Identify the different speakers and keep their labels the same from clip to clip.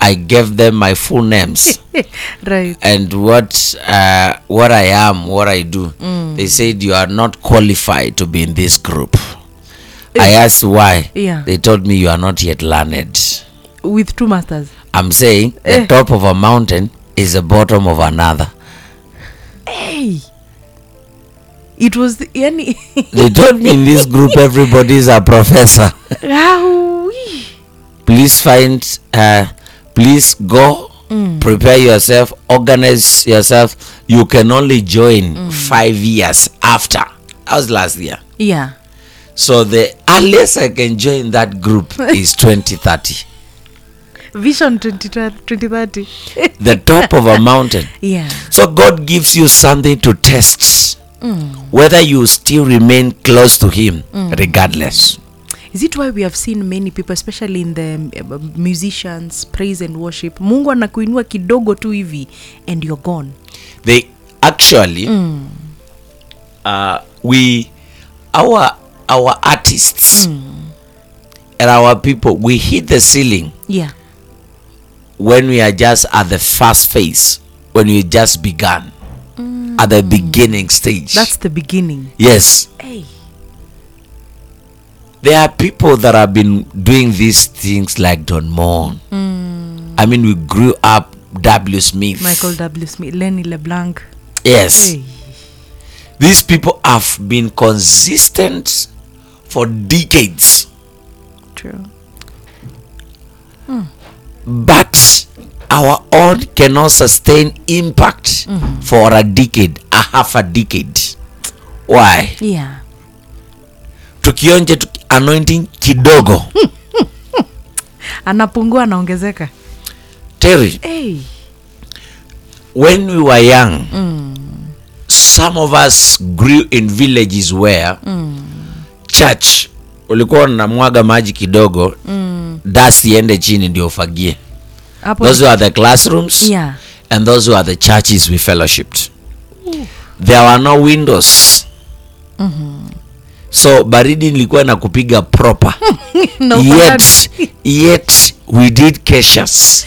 Speaker 1: I gave them my full names.
Speaker 2: Right.
Speaker 1: And what I am, what I do. They said you are not qualified to be in this group. I asked why.
Speaker 2: Yeah.
Speaker 1: They told me you are not yet learned.
Speaker 2: With 2 masters.
Speaker 1: I'm saying the top of a mountain is the bottom of another.
Speaker 2: Hey. It was any.
Speaker 1: They told me in this group everybody is a professor. Please please go, prepare yourself, organize yourself. You can only join 5 years after. That was last year.
Speaker 2: Yeah.
Speaker 1: So the earliest I can join that group is 2030.
Speaker 2: Vision 2030.
Speaker 1: The top of a mountain.
Speaker 2: Yeah.
Speaker 1: So God gives you something to test. Whether you still remain close to him regardless.
Speaker 2: Is it why we have seen many people, especially in the musicians, praise and worship, Mungu anakuinua kidogo tu hivi and you're gone?
Speaker 1: They actually our artists and our people, we hit the ceiling.
Speaker 2: Yeah.
Speaker 1: When we are just at the first phase, when we just began, at the beginning stage.
Speaker 2: That's the beginning.
Speaker 1: Yes.
Speaker 2: Hey.
Speaker 1: There are people that have been doing these things like Don Moen. I mean, we grew up W. Smith.
Speaker 2: Michael W. Smith, Lenny LeBlanc.
Speaker 1: Yes.
Speaker 2: Hey.
Speaker 1: These people have been consistent for decades.
Speaker 2: True.
Speaker 1: But our own cannot sustain impact for a decade, a half a decade. Why?
Speaker 2: Yeah.
Speaker 1: Tukionje anointing kidogo.
Speaker 2: Anapungua anaongezeka.
Speaker 1: Terry.
Speaker 2: Hey.
Speaker 1: When we were young, some of us grew in villages where church ulikuwa unamwaga maji kidogo, dasi iende chini ndio ufagie. Those were the classrooms.
Speaker 2: Yeah.
Speaker 1: And those were the churches we fellowshipped. There were no windows. So baridi nilikuwa na kupiga proper.
Speaker 2: No,
Speaker 1: yet we did cautious.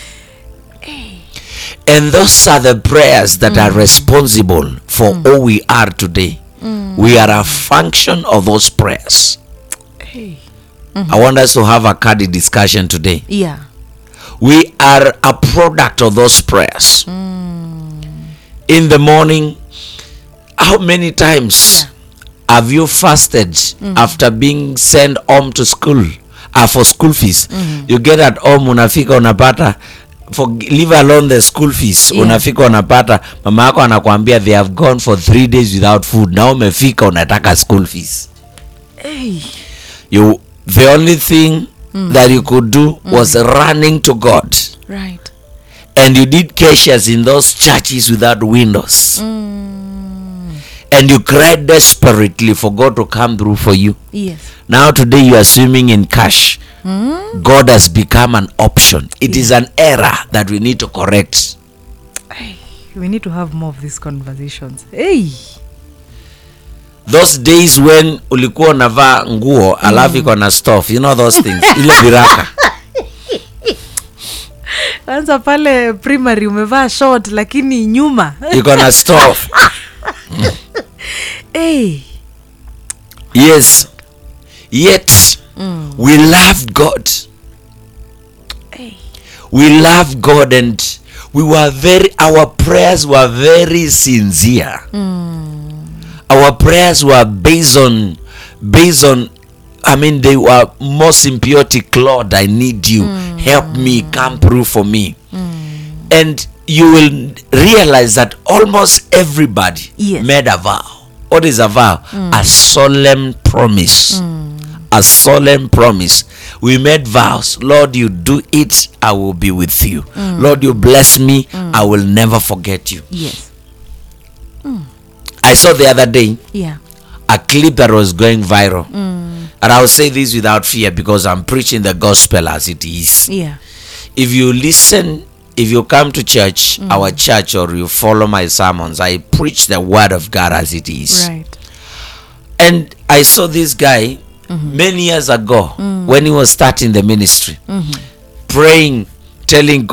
Speaker 1: And those are the prayers that are responsible for all we are today. We are a function of those prayers.
Speaker 2: Hey.
Speaker 1: I want us to have a candid discussion today.
Speaker 2: Yeah.
Speaker 1: We are a product of those prayers. In the morning, how many times have you fasted after being sent home to school for school fees? You get at home, unafika unapata, leave alone the school fees. Unafika unapata mama yako anakuambia they have gone for 3 days without food. Now umefika unataka school fees.
Speaker 2: Hey.
Speaker 1: The only thing that you could do was running to God.
Speaker 2: Right.
Speaker 1: And you did cautious in those churches without windows. And you cried desperately for God to come through for you.
Speaker 2: Yes.
Speaker 1: Now today you are swimming in cash. God has become an option. It is an error that we need to correct.
Speaker 2: Hey. We need to have more of these conversations. Hey.
Speaker 1: Those days when ulikuwa unavaa nguo alafu iko na stuff, you know those things. Ile viraka.
Speaker 2: Anza pale primary umevaa short lakini nyuma
Speaker 1: iko na stuff.
Speaker 2: Hey.
Speaker 1: Yes. Yet we loved God.
Speaker 2: Hey.
Speaker 1: We loved God and we were our prayers were very sincere. Our prayers were based on I mean, they were more symbiotic. Lord, I need you. Help me, come through for me. And you will realize that almost everybody made a vow. What is a vow? A solemn promise. A solemn promise. We made vows. Lord, you do it, I will be with you. Lord, you bless me, I will never forget you.
Speaker 2: Yes.
Speaker 1: I saw the other day a clip that was going viral. And I will say this without fear because I'm preaching the gospel as it is.
Speaker 2: Yeah.
Speaker 1: If you listen, if you come to church, our church, or you follow my sermons, I preach the word of God as it is.
Speaker 2: Right.
Speaker 1: And I saw this guy many years ago when he was starting the ministry, praying, telling